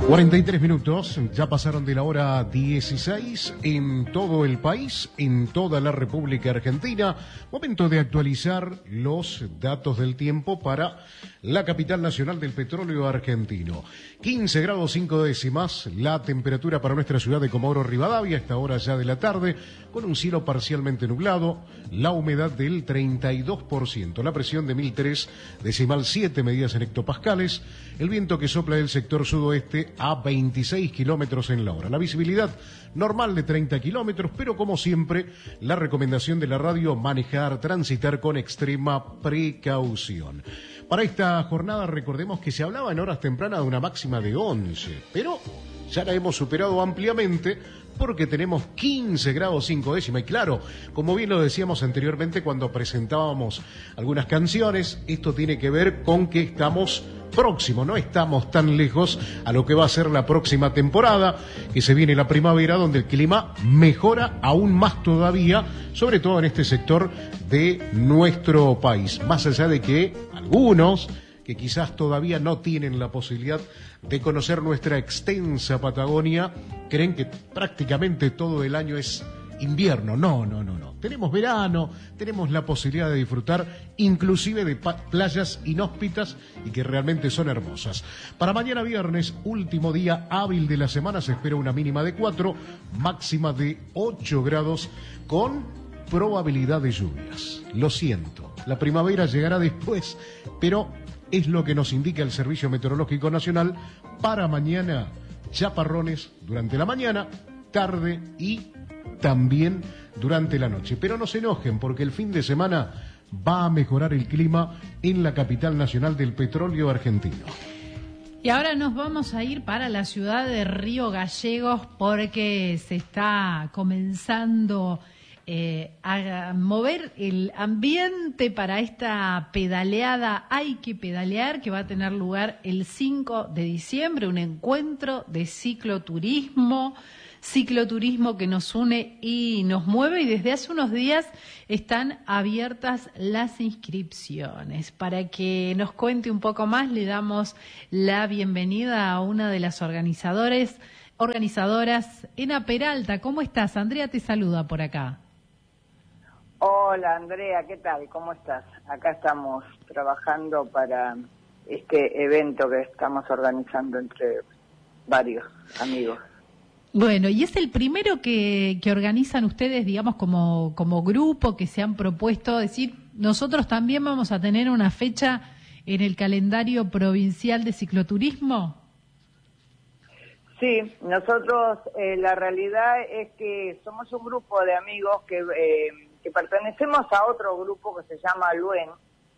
43 minutos, ya pasaron de la hora 16 en todo el país, en toda la República Argentina. Momento de actualizar los datos del tiempo para la capital nacional del petróleo argentino. 15 grados 5 décimas, la temperatura para nuestra ciudad de Comodoro Rivadavia a esta hora ya de la tarde, con un cielo parcialmente nublado, la humedad del 32%, la presión de 1003,7 medidas en hectopascales, el viento que sopla del sector sudoeste a 26 kilómetros en la hora. La visibilidad normal de 30 kilómetros, pero como siempre, la recomendación de la radio, manejar, transitar con extrema precaución. Para esta jornada recordemos que se hablaba en horas tempranas de una máxima de 11, pero ya la hemos superado ampliamente porque tenemos 15 grados 5 décimas. Y claro, como bien lo decíamos anteriormente cuando presentábamos algunas canciones, esto tiene que ver con que estamos próximos, no estamos tan lejos a lo que va a ser la próxima temporada, que se viene la primavera, donde el clima mejora aún más todavía, sobre todo en este sector de nuestro país. Más allá de que algunos que quizás todavía no tienen la posibilidad de conocer nuestra extensa Patagonia, creen que prácticamente todo el año es invierno. No. Tenemos verano, tenemos la posibilidad de disfrutar inclusive de playas inhóspitas y que realmente son hermosas. Para mañana viernes, último día hábil de la semana, se espera una mínima de 4, máxima de 8 grados con probabilidad de lluvias. Lo siento, la primavera llegará después, pero es lo que nos indica el Servicio Meteorológico Nacional para mañana. Chaparrones durante la mañana, tarde y también durante la noche. Pero no se enojen porque el fin de semana va a mejorar el clima en la capital nacional del petróleo argentino. Y ahora nos vamos a ir para la ciudad de Río Gallegos porque se está comenzando a mover el ambiente para esta pedaleada Hay que pedalear, que va a tener lugar el 5 de diciembre, un encuentro de cicloturismo que nos une y nos mueve, y desde hace unos días están abiertas las inscripciones. Para que nos cuente un poco más, le damos la bienvenida a una de las organizadoras, Ena Peralta. ¿Cómo estás? Andrea te saluda por acá. Hola Andrea, ¿qué tal? ¿Cómo estás? Acá estamos trabajando para este evento que estamos organizando entre varios amigos. Bueno, y es el primero que organizan ustedes, digamos, como grupo, que se han propuesto decir, nosotros también vamos a tener una fecha en el calendario provincial de cicloturismo. Sí, nosotros la realidad es que somos un grupo de amigos que pertenecemos a otro grupo que se llama Luen,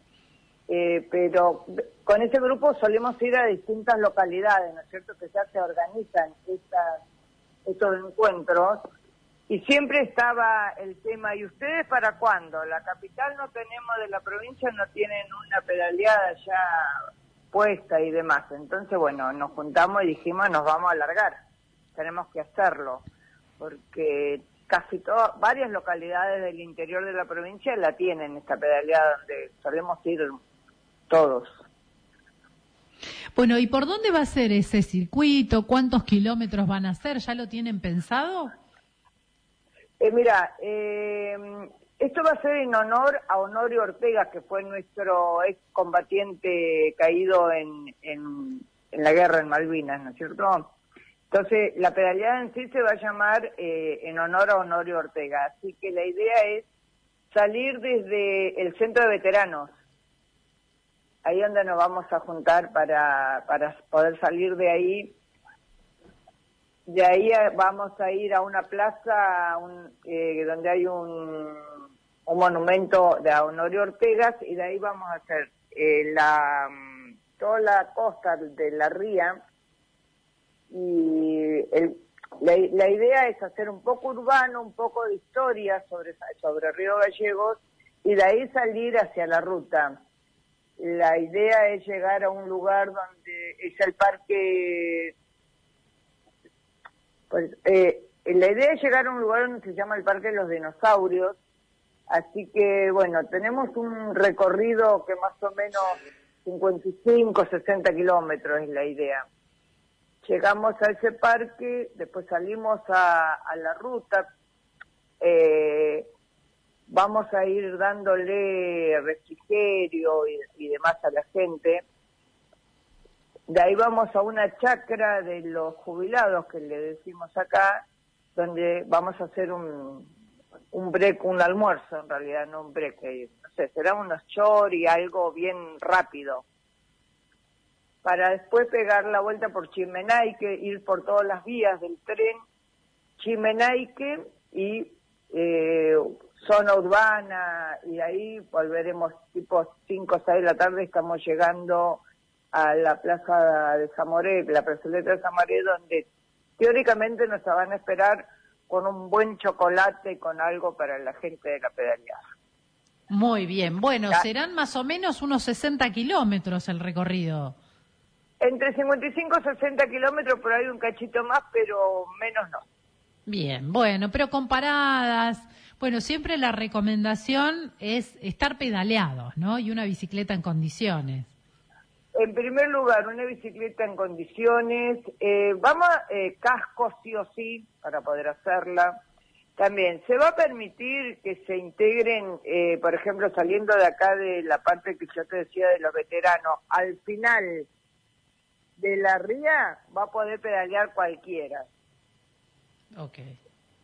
pero con ese grupo solemos ir a distintas localidades, ¿no es cierto?, que ya se organizan estos encuentros, y siempre estaba el tema, ¿y ustedes para cuándo? La capital no tenemos, de la provincia no tienen una pedaleada ya puesta y demás. Entonces, bueno, nos juntamos y dijimos, nos vamos a alargar, tenemos que hacerlo, porque casi varias localidades del interior de la provincia la tienen, esta pedaleada donde solemos ir todos. Bueno, ¿y por dónde va a ser ese circuito? ¿Cuántos kilómetros van a hacer? ¿Ya lo tienen pensado? Mira, esto va a ser en honor a Honorio Ortega, que fue nuestro excombatiente caído en la guerra en Malvinas, ¿no es cierto? Entonces, la pedaleada en sí se va a llamar en honor a Honorio Ortega. Así que la idea es salir desde el centro de veteranos, ahí donde nos vamos a juntar para poder salir de ahí. De ahí vamos a ir a una plaza donde hay un monumento de Honorio Ortega, y de ahí vamos a hacer toda la costa de la ría, y la idea es hacer un poco urbano, un poco de historia sobre Río Gallegos, y de ahí salir hacia la ruta. La idea es llegar a un lugar donde es el parque, la idea es llegar a un lugar donde se llama el Parque de los Dinosaurios, así que bueno, tenemos un recorrido que más o menos 55, 60 kilómetros es la idea. llegamos a ese parque, después salimos a la ruta, vamos a ir dándole refrigerio y demás a la gente. De ahí vamos a una chacra de los jubilados, que le decimos acá, donde vamos a hacer un break, un almuerzo en realidad, no un break, no sé, será unos chori, algo bien rápido, para después pegar la vuelta por Chimenaique, ir por todas las vías del tren, Chimenaique y zona urbana, y ahí volveremos tipo 5 o 6 de la tarde, estamos llegando a la plaza de Zamoré, la plazoleta de Zamoré, donde teóricamente nos van a esperar con un buen chocolate y con algo para la gente de la pedaleada. Muy bien, bueno, serán más o menos unos 60 kilómetros el recorrido. Entre 55 y 60 kilómetros, por ahí un cachito más, pero menos no. Bien, bueno, pero comparadas, bueno, siempre la recomendación es estar pedaleados, ¿no? Y una bicicleta en condiciones. En primer lugar, una bicicleta en condiciones, casco sí o sí, para poder hacerla. También se va a permitir que se integren, por ejemplo, saliendo de acá de la parte que yo te decía de los veteranos, al final de la ría va a poder pedalear cualquiera. Okay.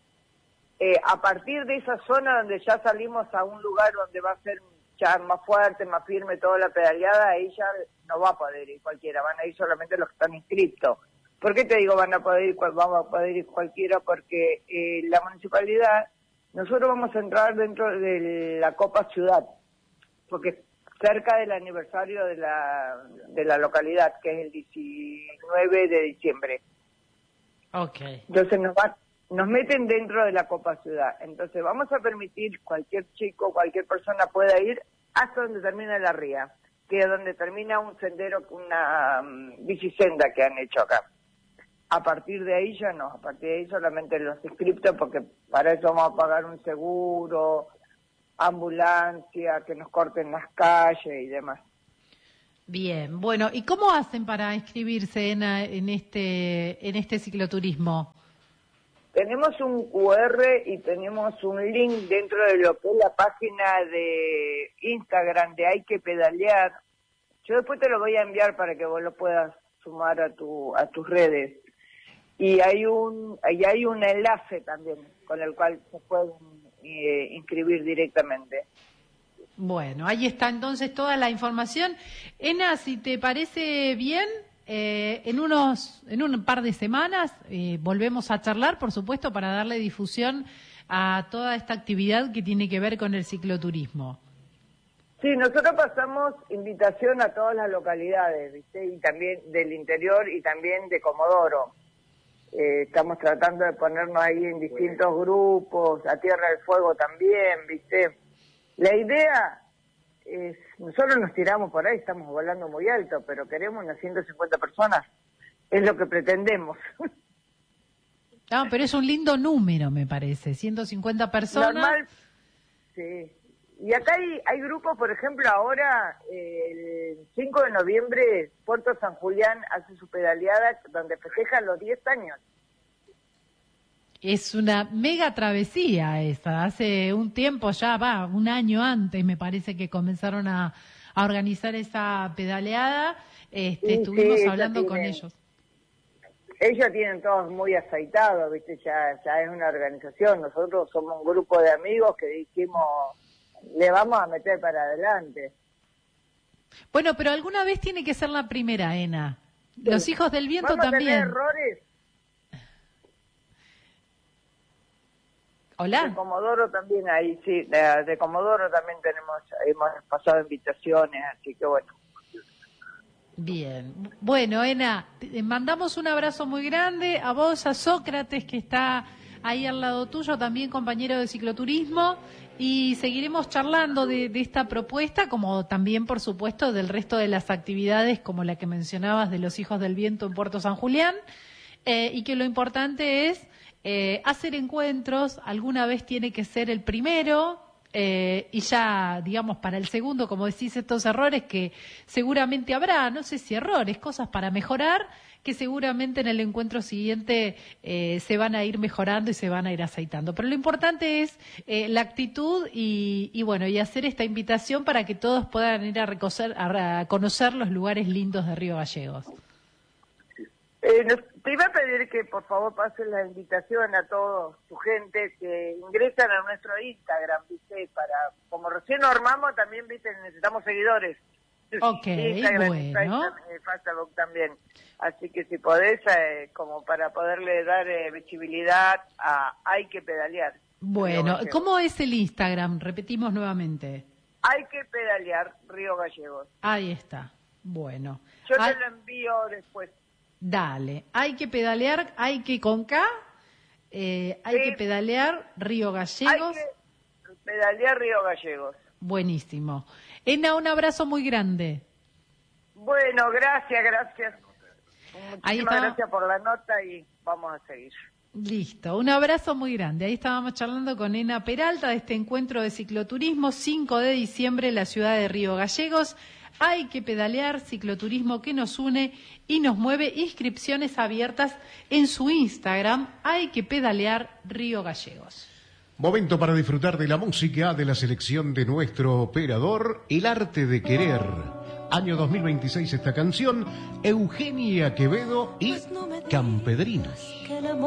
A partir de esa zona donde ya salimos a un lugar donde va a ser ya más fuerte, más firme toda la pedaleada, ahí ya no va a poder ir cualquiera, van a ir solamente los que están inscriptos. ¿Por qué te digo vamos a poder ir cualquiera? Porque la municipalidad, nosotros vamos a entrar dentro de la Copa Ciudad, porque cerca del aniversario de la localidad, que es el 19 de diciembre. Okay. Entonces nos meten dentro de la Copa Ciudad. Entonces vamos a permitir cualquier chico, cualquier persona pueda ir hasta donde termina la ría, que es donde termina un sendero, una bicisenda que han hecho acá. A partir de ahí ya no, a partir de ahí solamente los inscriptos, porque para eso vamos a pagar un seguro, ambulancia, que nos corten las calles y demás. Bien, bueno, ¿y cómo hacen para inscribirse en este cicloturismo? Tenemos un QR y tenemos un link dentro de lo que es la página de Instagram de Hay que Pedalear. Yo después te lo voy a enviar para que vos lo puedas sumar a tus redes. Y hay un enlace también con el cual se pueden inscribir directamente. Bueno, ahí está entonces toda la información. Ena, si te parece bien, en un par de semanas volvemos a charlar, por supuesto, para darle difusión a toda esta actividad que tiene que ver con el cicloturismo. Sí, nosotros pasamos invitación a todas las localidades, ¿viste? Y también del interior y también de Comodoro. Estamos tratando de ponernos ahí en distintos grupos, a Tierra del Fuego también, ¿viste? La idea es, nosotros nos tiramos por ahí, estamos volando muy alto, pero queremos unas 150 personas, es lo que pretendemos. Ah, pero es un lindo número, me parece, 150 personas. Normal, sí. Y acá hay grupos, por ejemplo, ahora, el 5 de noviembre, Puerto San Julián hace su pedaleada donde festejan los 10 años. Es una mega travesía esa. Hace un tiempo ya, un año antes me parece que comenzaron a organizar esa pedaleada. Estuvimos hablando con ellos. Ellos tienen todos muy aceitados, ¿viste? Ya es una organización. Nosotros somos un grupo de amigos que dijimos, le vamos a meter para adelante. Bueno, pero alguna vez tiene que ser la primera, Ena. Los hijos del viento ¿Vamos también. A tener errores? Hola. De Comodoro también ahí, sí, de Comodoro también hemos pasado invitaciones, así que bueno. Bien. Bueno, Ena, te mandamos un abrazo muy grande a vos, a Sócrates, que está ahí al lado tuyo, también compañero de cicloturismo, y seguiremos charlando de esta propuesta, como también, por supuesto, del resto de las actividades, como la que mencionabas de los Hijos del Viento en Puerto San Julián, y que lo importante es hacer encuentros. Alguna vez tiene que ser el primero, y ya, digamos, para el segundo, como decís, estos errores que seguramente habrá, no sé si errores, cosas para mejorar, que seguramente en el encuentro siguiente se van a ir mejorando y se van a ir aceitando. Pero lo importante es la actitud y bueno, y hacer esta invitación para que todos puedan ir a conocer los lugares lindos de Río Gallegos. Te iba a pedir que por favor pasen la invitación a todos tu gente que ingresan a nuestro Instagram, ¿viste? Como recién nos armamos, también, ¿viste? Necesitamos seguidores. Ok, Instagram, bueno. Facebook también. Así que si podés, como para poderle dar visibilidad a Hay que Pedalear. Bueno, ¿cómo es el Instagram? Repetimos nuevamente. Hay que Pedalear Río Gallegos. Ahí está. Bueno. Yo te lo envío después. Dale, hay que pedalear, hay que con K, hay que pedalear Río Gallegos. Hay que pedalear Río Gallegos. Buenísimo. Ena, un abrazo muy grande. Bueno, gracias. Muchísimas está. Gracias por la nota y vamos a seguir. Listo, un abrazo muy grande. Ahí estábamos charlando con Ena Peralta de este encuentro de cicloturismo, 5 de diciembre en la ciudad de Río Gallegos. Hay que pedalear, cicloturismo que nos une y nos mueve. Inscripciones abiertas en su Instagram, Hay que Pedalear Río Gallegos. Momento para disfrutar de la música de la selección de nuestro operador, El Arte de Querer. Año 2026 esta canción, Eugenia Quevedo y Campedrinos.